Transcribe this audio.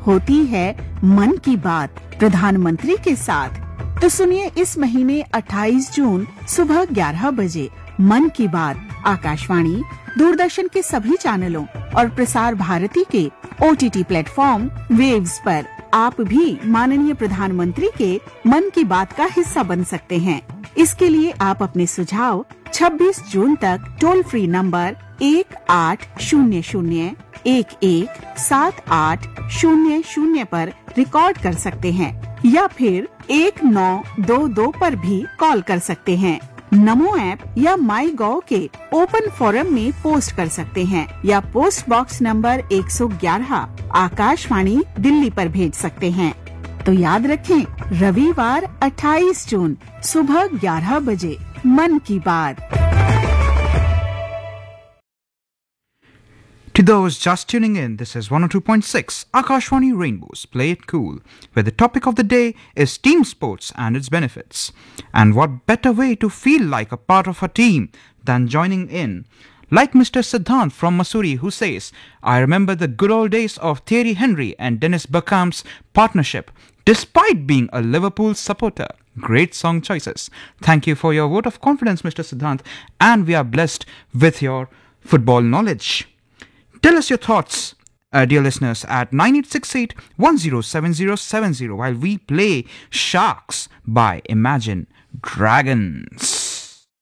होती है मन की बात प्रधानमंत्री के साथ। तो सुनिए इस महीने 28 जून सुबह 11 बजे मन की बात आकाशवाणी, दूरदर्शन के सभी चैनलों और प्रसार भारती के OTT प्लेटफॉर्म वेव्स पर। आप भी माननीय प्रधानमंत्री के मन की बात का हिस्सा बन सकते हैं। इसके लिए आप अपने सुझाव 26 जून तक टोल फ्री नंबर 1800-117800 पर रिकॉर्ड कर सकते हैं या फिर 1922 पर भी कॉल कर सकते हैं। नमो ऐप या माई गॉव के ओपन फोरम में पोस्ट कर सकते हैं या post box number 111 Akashvani Delhi पर भेज सकते हैं। तो याद रखें, रविवार 28 जून सुबह 11 बजे मन की बात। To those just tuning in, this is 102.6 Akashwani Rainbows Play It Cool, where the topic of the day is team sports and its benefits. And what better way to feel like a part of a team than joining in? Like Mr. Siddhant from Mussoorie, who says, I remember the good old days of Thierry Henry and Dennis Bergkamp's partnership, despite being a Liverpool supporter. Great song choices. Thank you for your vote of confidence, Mr. Siddhant, and we are blessed with your football knowledge. Tell us your thoughts, dear listeners, at 9868-107070 while we play Sharks by Imagine Dragons.